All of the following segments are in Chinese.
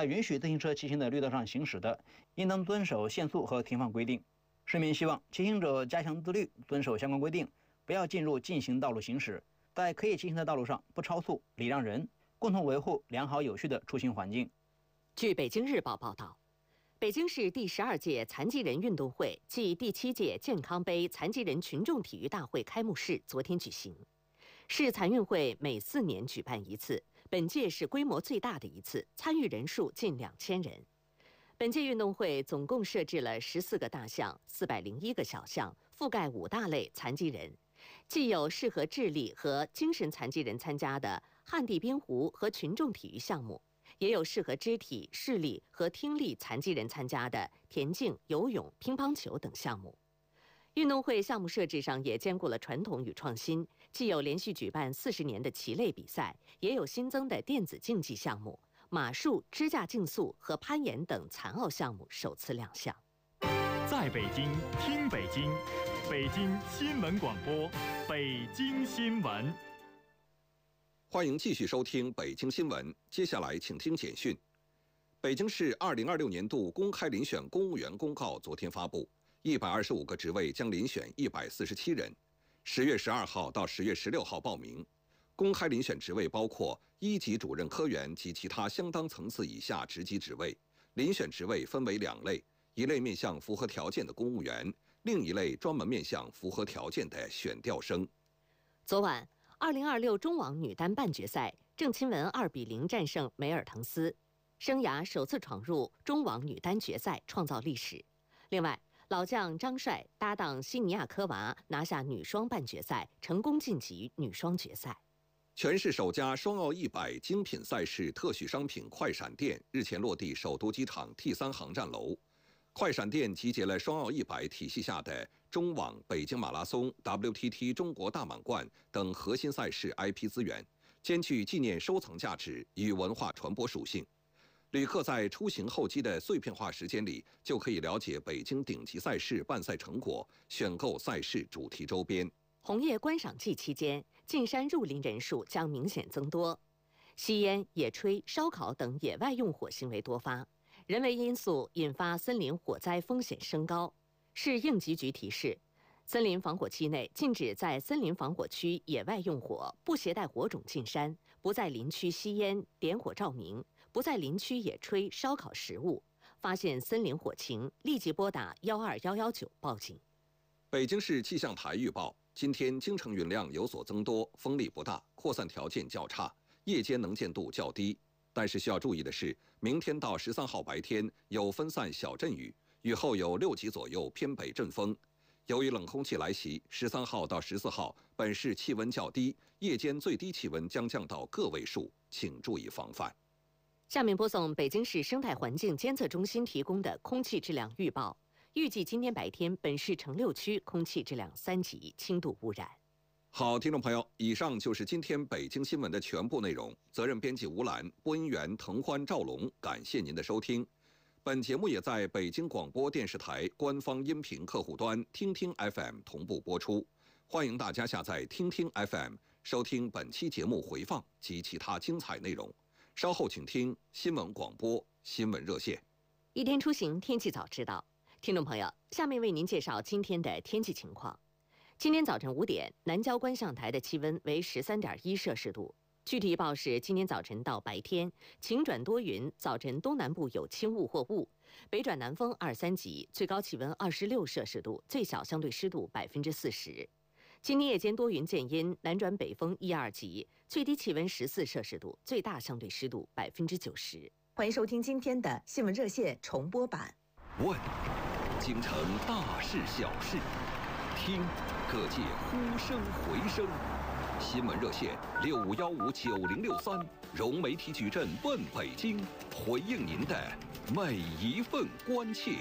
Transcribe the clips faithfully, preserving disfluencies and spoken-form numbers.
在允许自行车骑行的绿道上行驶的，应当遵守限速和停放规定。市民希望骑行者加强自律，遵守相关规定，不要进入禁行道路行驶，在可以骑行的道路上不超速、礼让人，共同维护良好有序的出行环境。 据北京日报报道，北京市第十二届残疾人运动会暨第七届健康杯残疾人群众体育大会开幕式昨天举行。市残运会每四年举办一次，本届是规模最大的一次，参与人数近两千人。本届运动会总共设置了十四个大项、四百零一个小项，覆盖五大类残疾人，既有适合智力和精神残疾人参加的旱地冰壶和群众体育项目，也有适合肢体、视力和听力残疾人参加的田径、游泳、乒乓球等项目。运动会项目设置上也兼顾了传统与创新，既有连续举办四十年的棋类比赛，也有新增的电子竞技项目，马术、支架竞速和攀岩等残奥项目首次亮相。 在北京听北京，北京新闻广播，北京新闻。 欢迎继续收听北京新闻，接下来请听简讯。北京市二零二六年度公开遴选公务员公告昨天发布，一百二十五个职位将遴选一百四十七人，十月十二号到十月十六号报名。公开遴选职位包括一级主任科员及其他相当层次以下职级职位。遴选职位分为两类，一类面向符合条件的公务员，另一类专门面向符合条件的选调生。 昨晚，二零二六中网女单半决赛，郑钦文二比零战胜梅尔滕斯，生涯首次闯入中网女单决赛，创造历史。另外，老将张帅搭档西尼亚科娃拿下女双半决赛，成功晋级女双决赛。 全市首家双奥一百精品赛事特许商品快闪店日前落地首都机场 T 三航站楼。快闪店集结了双奥一百体系下的中网、北京马拉松、W T T 中国大满贯等核心赛事 I P 资源，兼具纪念收藏价值与文化传播属性。旅客在出行候机的碎片化时间里，就可以了解北京顶级赛事办赛成果，选购赛事主题周边。 红叶观赏季期间，进山入林人数将明显增多，吸烟、野炊、烧烤等野外用火行为多发，人为因素引发森林火灾风险升高。市应急局提示，森林防火期内禁止在森林防火区野外用火，不携带火种进山，不在林区吸烟、点火照明，不在林区野炊、烧烤食物。发现森林火情，立即拨打幺二幺幺九报警。 北京市气象台预报，今天京城云量有所增多，风力不大，扩散条件较差，夜间能见度较低。但是需要注意的是，明天到十三号白天有分散小阵雨，雨后有六级左右偏北阵风。由于冷空气来袭，十三号到十四号本市气温较低，夜间最低气温将降到个位数，请注意防范。 下面播送北京市生态环境监测中心提供的空气质量预报。预计今天白天本市城六区空气质量三级，轻度污染。 好，听众朋友，以上就是今天北京新闻的全部内容。责任编辑吴兰，播音员滕欢、赵龙，感谢您的收听。本节目也在北京广播电视台官方音频客户端听听 F M 同步播出。欢迎大家下载听听 F M， 收听本期节目回放及其他精彩内容。稍后请听新闻广播、新闻热线。 一天出行，天气早知道。听众朋友，下面为您介绍今天的天气情况。今天早晨五点，南郊观象台的气温为十三点一摄氏度。具体预报是：今天早晨到白天晴转多云，早晨东南部有轻雾或雾，北转南风二三级，最高气温二十六摄氏度，最小相对湿度百分之四十。今天夜间多云见阴，南转北风一二级，最低气温十四摄氏度，最大相对湿度百分之九十。 欢迎收听今天的新闻热线重播版。 问，京城大事小事，听各界呼声回声。新闻热线六五幺五九零六三，融媒体矩阵问北京，回应您的每一份关切。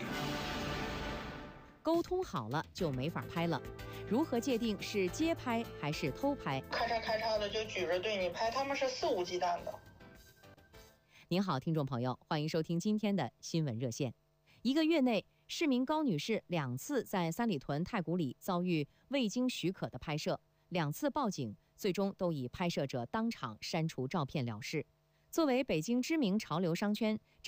沟通好了就没法拍了，如何界定是街拍还是偷拍？ 咔嚓咔嚓的就举着对你拍，他们是肆无忌惮的。 您好，听众朋友，欢迎收听今天的新闻热线。一个月内，市民高女士两次在三里屯太古里遭遇未经许可的拍摄，两次报警，最终都以拍摄者当场删除照片了事。作为北京知名潮流商圈，